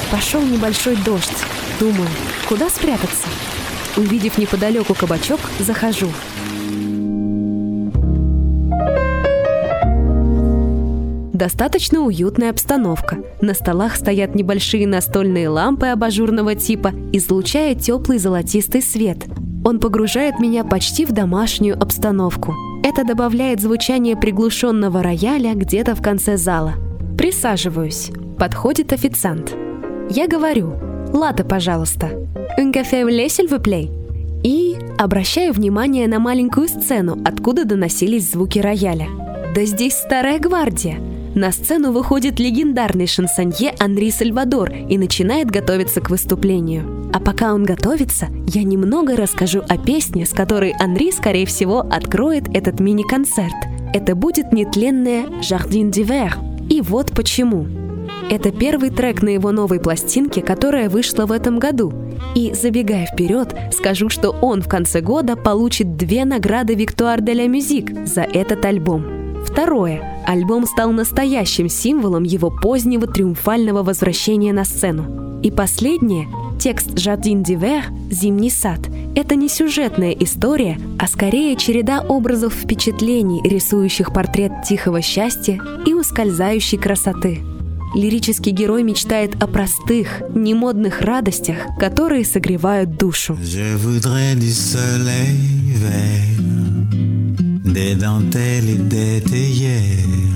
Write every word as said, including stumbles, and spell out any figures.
Пошел небольшой дождь. Думаю, куда спрятаться? Увидев неподалеку кабачок, захожу. Достаточно уютная обстановка. На столах стоят небольшие настольные лампы абажурного типа, излучая теплый золотистый свет. Он погружает меня почти в домашнюю обстановку. Это добавляет звучание приглушенного рояля где-то в конце зала. Присаживаюсь. Подходит официант. Я говорю: «Латте, пожалуйста. Un café au lait, s'il vous plaît». И обращаю внимание на маленькую сцену, откуда доносились звуки рояля. Да здесь старая гвардия. На сцену выходит легендарный шансонье Анри Сальвадор и начинает готовиться к выступлению. А пока он готовится, я немного расскажу о песне, с которой Анри, скорее всего, откроет этот мини-концерт. Это будет нетленная «Jardin d'hiver». И вот почему. Это первый трек на его новой пластинке, которая вышла в этом году. И, забегая вперед, скажу, что он в конце года получит две награды Victoire de la Musique за этот альбом. Второе. Альбом стал настоящим символом его позднего триумфального возвращения на сцену. И последнее. Текст «Jardin d'hiver» «Зимний сад» — это не сюжетная история, а скорее череда образов впечатлений, рисующих портрет тихого счастья и ускользающей красоты. Лирический герой мечтает о простых, немодных радостях, которые согревают душу. Je voudrais du soleil vert, des dentelles et des théières.